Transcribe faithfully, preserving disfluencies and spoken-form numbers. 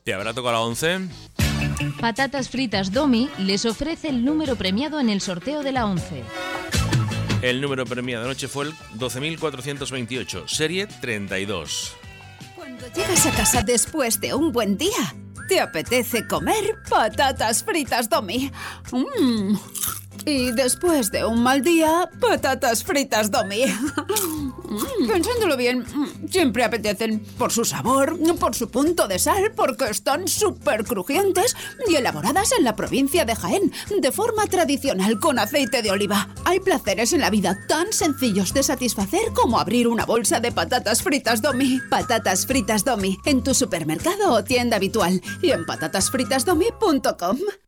¿Te habrá tocado la once? Patatas Fritas Domi les ofrece el número premiado en el sorteo de la once. El número premiado de noche fue el doce mil cuatrocientos veintiocho, serie treinta y dos. Cuando llegas a casa después de un buen día, te apetece comer patatas fritas Domi. Mmm. Y después de un mal día, patatas fritas Domi. Mm, pensándolo bien, siempre apetecen por su sabor, por su punto de sal, porque están súper crujientes y elaboradas en la provincia de Jaén, de forma tradicional con aceite de oliva. Hay placeres en la vida tan sencillos de satisfacer como abrir una bolsa de patatas fritas Domi. Patatas fritas Domi, en tu supermercado o tienda habitual y en patatas fritas domi punto com.